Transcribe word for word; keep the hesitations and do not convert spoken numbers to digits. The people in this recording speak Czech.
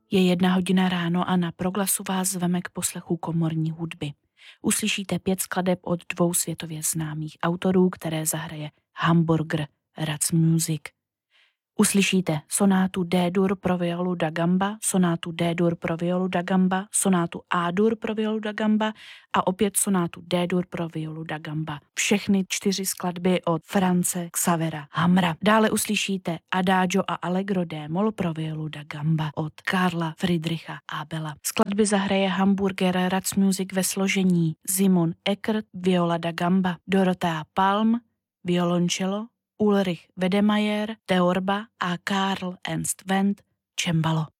Je jedna hodina ráno a na Proglasu vás zveme k poslechu komorní hudby. Uslyšíte pět skladeb od dvou světově známých autorů, které zahraje Hamburger Rats Music. Uslyšíte sonátu D-dur pro violu da gamba, sonátu D-dur pro violu da gamba, sonátu A-dur pro violu da gamba a opět sonátu D-dur pro violu da gamba. Všechny čtyři skladby od France Xavera Hamra. Dále uslyšíte Adagio a Allegro d-moll pro violu da gamba od Karla Friedricha Abela. Skladby zahraje Hamburger Rats Music ve složení Simon Eckert, viola da gamba, Dorothea Palm, violoncello, Ulrich Wedemeyer, Theorba a Karl Ernst Wendt, cembalo.